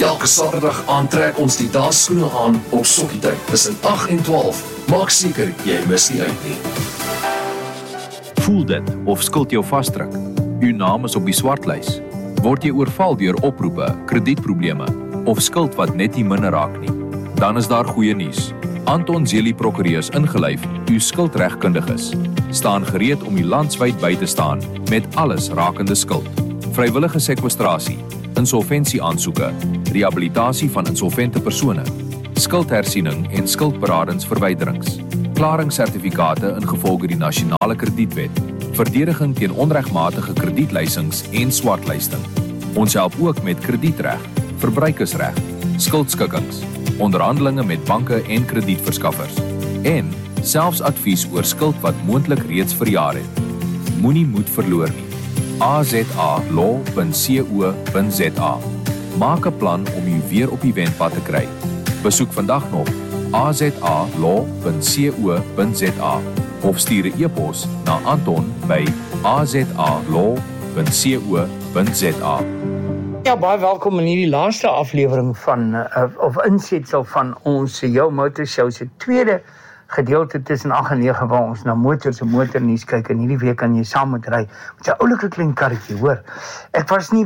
Elke Saterdag aantrek ons die daagskoene aan op sokkietyd tussen 8 en 12. Maak seker jy mis nie uit nie. Voel dit of skuld jou vasdruk? U naam is op die swartlys. Word jy oorval deur oproepe, kredietprobleme of skuld wat net nie minder raak nie? Dan is daar goeie nuus. Anton Zeli Prokureurs ingelyf, u skuldregkundiges, staan gereed om u landwyd by te staan met alles rakende skuld. Vrywillige sekwestrasie, insolvensieaansoeke, rehabilitasie van insolvente persone, skuldhersiening en skuldberadingsverwyderings, klaringssertifikate ingevolge die nasionale kredietwet, verdediging teen onregmatige kredietlysings en swartlysting. Ons help ook met kredietreg, verbruikersreg, skuldskikkings, onderhandelinge met banke en kredietverskaffers en selfs advies oor skuld wat moontlik reeds verjaar het. Moenie moed verloor nie. azalaw.co.za. Maak 'n plan om u weer op die wenpad te kry. Besoek vandag nog azalaw.co.za of stuur 'n e-pos na anton@azalaw.co.za. Ja, baie welkom in hierdie laaste aflewering van of insetsel van ons Jou Motor Show se tweede gedeelte tussen 8 en 9 waar ons na motors en motornuus kyk en hierdie week kan jy saam met ry met 'n oulike klein karretjie, hoor. Ek was nie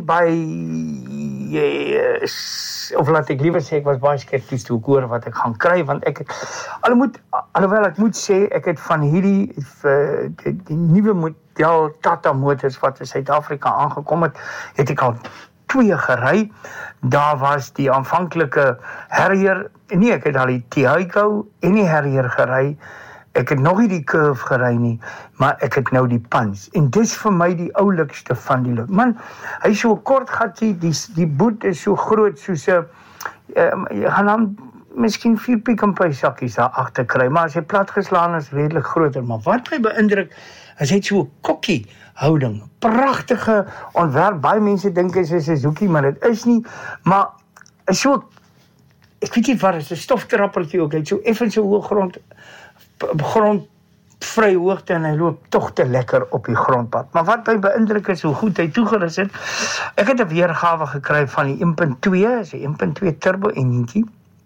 of laat ek liewer sê ek was baie skepties toe ek hoor wat ek gaan kry, want alhoewel ek moet sê ek het van hierdie die nuwe model Tata motors wat in Suid-Afrika aangekom het ek al 2 gery. Daar was die aanvanklike Harrier, nee, ek het al die Tiago en die Harrier gery. Ek het nog nie die Curve gery nie, maar ek het nou die Punch. En dis vir my die oulikste van die lot. Man, hy is so kort gatjie, die boot is so groot soos 'n jy gaan dan miskien 4 Pick n Pay sakkies daar agter kry, maar as hy platgeslaan is redelik groter. Maar wat my beïndruk is hy het so 'n kokkie houding. Pragtige ontwerp. Baie mense dink dit is 'n Suzuki, maar dit is nie. Maar is so, ek weet nie wat is 'n stoftrappeltjie ook. Hy het so effens so hoë grondvry hoogte en hy loop tog te lekker op die grondpad. Maar wat my beïndruk is hoe goed hy toegerus het. Ek het 'n weergawe gekry van die 1.2, is 'n 1.2 turbo enjintjie.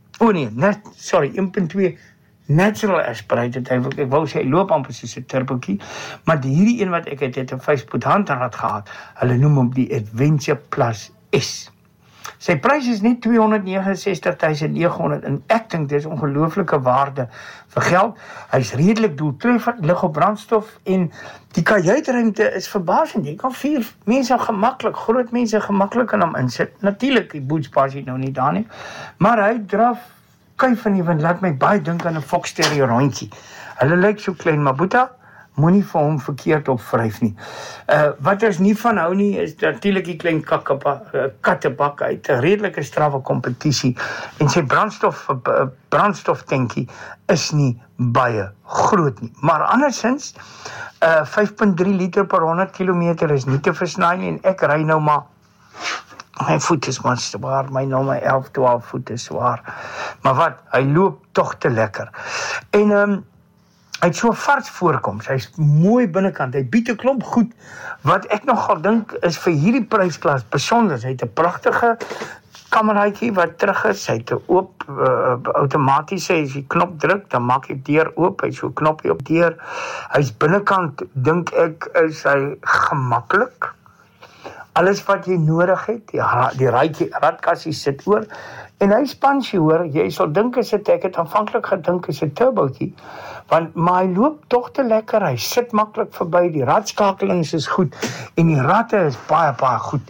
1.2 natural aspirated. Ek wou sê, hy loop amper soos 'n turbootjie, maar hierdie een wat ek het 'n 5-spoed handrat gehad. Hulle noem hom die Adventure Plus S. Sy prys is net 269.900 en ek dink dis ongelooflike waarde vir geld. Hy's redelik doeltreffend, lig op brandstof en die kajuitruimte is verbasend. Jy kan 4 mense gemaklik, groot mense gemaklik in hom insit. Natuurlik, die bootspassie nou nie daar nie, maar hy draf kuif van die wind, laat my baie dink aan 'n Fox Terrier rondjie. Hulle lyk so klein, maar Boeta, moenie vir hom verkeerd opvryf nie. Wat ons nie van hou nie, is natuurlik die klein kattebak uit 'n redelike strawwe kompetisie en sy brandstoftankie is nie baie groot nie. Maar andersins, 5.3 liter per 100 km is nie te versny nie en ek ry nou maar my voet is maar zwaar, my nommer 11, 12 voet is zwaar. Maar wat, hy loop toch te lekker. En hy het so vars voorkoms, hy is mooi binnekant, hy bied 'n klomp goed, wat ek nogal dink is vir hierdie prysklas besonder. Hy het 'n pragtige kameraatjie wat terug is, hy het 'n oop, outomatiese, as jy knop druk, dan maak jy deur oop, hy het so 'n knoppie op deur. Hy is binnekant, dink ek, is hy gemaklik. Alles wat jy nodig het, die radkassie sit oor, en hy spansje hoor, jy sal dink as ek het aanvanklik gedink is 'n turbootjie, maar hy loop toch te lekker, hy sit maklik verby, die radskakelings is goed, en die ratte is baie goed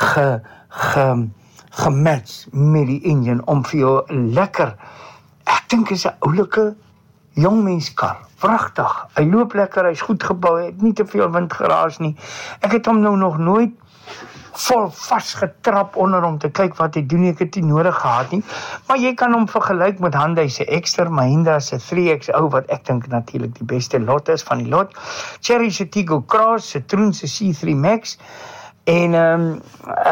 gematch met die engine, om vir jou lekker, ek dink is 'n oulike jongmenskar, vragtig, hy loop lekker, hy is goed gebou, hy het nie te veel wind geraas nie, ek het hom nou nog nooit vol vastgetrap onder om te kyk wat hy doen, ek het nie nodig gehad nie, maar jy kan hom vergelyk met Hyundai se Exter, Mahindra se 3XO, wat ek dink natuurlik die beste lot is van die lot, Chery se Tiggo Cross, Citroen se C3 Max, en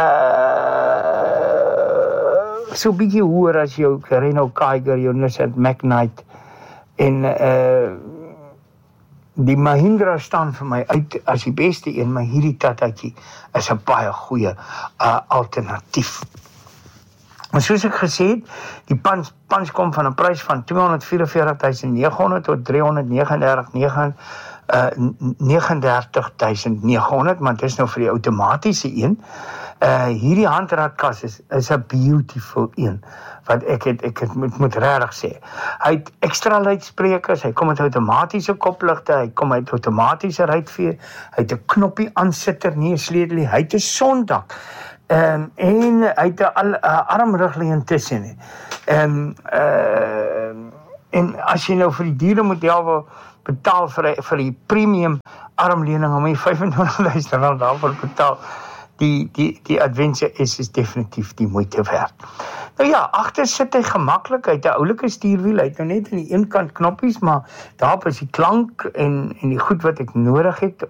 so bietjie hoër as jou Renault Kiger, jou Nissan Magnite, en die Mahindra staan vir my uit as die beste een, maar hierdie Tataatjie is 'n baie goeie alternatief. Maar soos ek gesê het, die punch kom van 'n prys van 244.900 tot 339.900, maar dit is nou vir die outomatiese een. Hierdie handratkas is 'n beautiful een, wat ek moet regtig sê. Hy het extra luidsprekers, hy kom met outomatiese kopligte, hy kom met outomatiese ruitveer, hy het 'n knoppie aansitter, nie 'n sleutel, hy het 'n sondak. En hy het 'n armrugleen tussen. En as jy nou vir die diere model wil betaal vir die premium armlening, om jy R25.000 daarvoor betaal. Die Adventure S is definitief die moeite werd. Nou ja, agter sit hy gemaklik, hy het 'n oulike stuurwiel, hy het nou net aan die een kant knoppies, maar daarop is die klank en die goed wat ek nodig het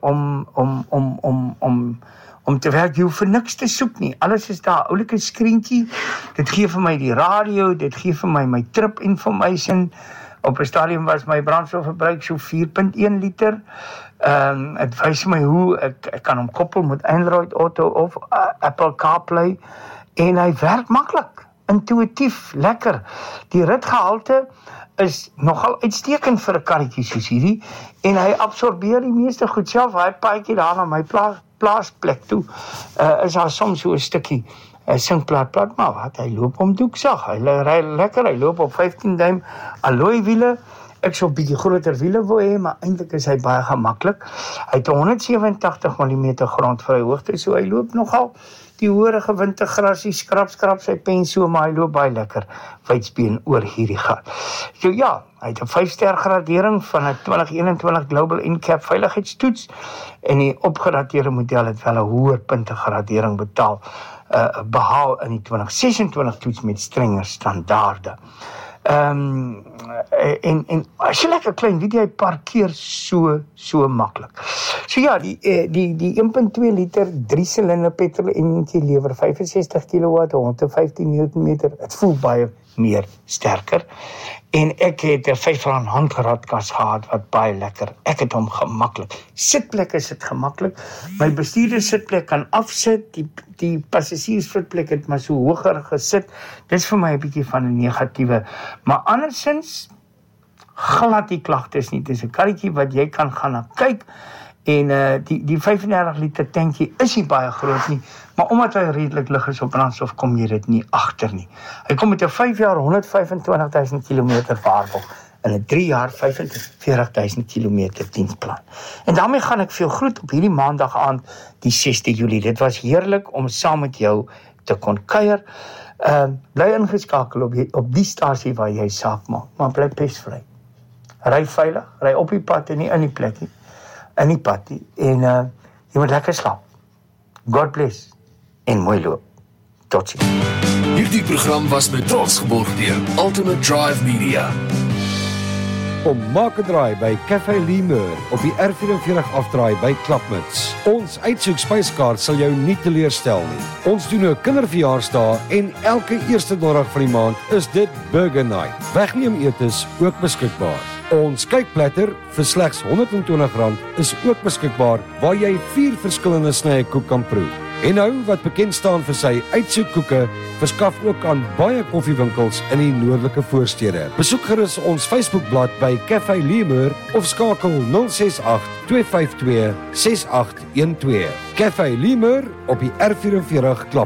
om te werk. Jy hoef vir niks te soek nie. Alles is daar, oulike skreentjie. Dit gee vir my die radio, dit gee vir my trip information. Op 'n stadium was my brandstofverbruik so 4.1 liter. Het wys my hoe ek kan hom koppel met Android Auto of Apple CarPlay en hy werk maklik, intuïtief, lekker. Die ritgehalte is nogal uitstekend vir 'n karretjie soos hierdie en hy absorbeer die meeste goed self. Hy paadjie daar na my plaasplek toe. Is daar soms so 'n stukkie sinkplaat, maar wat, hy loop om doeksag, hy ry lekker, hy loop op 15 duim alloy wiele. Ek sou 'n bietjie groter wiele wou hê, maar eintlik is hy baie gemaklik. Hy het 187 mm grondvry hoogte, so hy loop nogal die hoërige wintergrasie, skrap sy pen so, maar hy loop baie lekker wydsbeen oor hierdie gat. So ja, hy het 'n 5-ster gradering van 'n 2021 Global NCAP veiligheidstoets en die opgedateerde model het wel 'n hoër punte gradering behaal in die 2026 toets met strenger standaarde. En as jy lekker klein, weet jy, parkeer so maklik. So ja, die 1.2 liter 3-silinder petrol enjintjie lewer 65 kW, 115 Nm. Het voel baie meer sterker. En ek het 'n R5 handratkas gehad wat baie lekker. Ek het hom gemaklik. Sitplek is dit gemaklik. My bestuurder sitplek kan afsit. Die passasierssitplek het maar so hoër gesit. Dis vir my 'n bietjie van 'n negatiewe. Maar andersins glad die klagtes nie. Dis 'n karretjie wat jy kan gaan na kyk. En die 35 liter tankie is nie baie groot nie, maar omdat hy redelik lig is op brandstof, kom jy dit nie agter nie. Hy kom met 'n 5 jaar 125.000 km waarborg en 'n 3 jaar 45.000 km diensplan. En daarmee gaan ek veel groet op hierdie maandag aand, die 6de Julie. Dit was heerlik om saam met jou te kon kuier. Bly ingeskakel op die stasie waar jy saak maak, maar bly pesvry. Ry veilig, ry op die pad en nie in die plek nie. In die pad nie. En jy moet lekker slaap. God bless en mooi loop. Totsiens. Hierdie program was met trots geborg deur Ultimate Drive Media. Kom maak 'n draai by Café Lemur op die R44 afdraai by Klapmuts. Ons uitsoek spyskaart sal jou nie teleurstel nie. Ons doen 'n kinderverjaarsdag en elke eerste donderdag van die maand is dit Burger Night. Wegneem etes ook beskikbaar. Ons kykplatter vir slegs R120 is ook beskikbaar waar jy 4 verskillende snye koek kan proe. En nou wat bekend staan vir sy uitsoekkoeke, verskaf ook aan baie koffiewinkels in die noordelike voorstede. Besoek gerus ons Facebookblad by Café Lemur of skakel 068 252 6812. Café Lemur op die R44 Klap.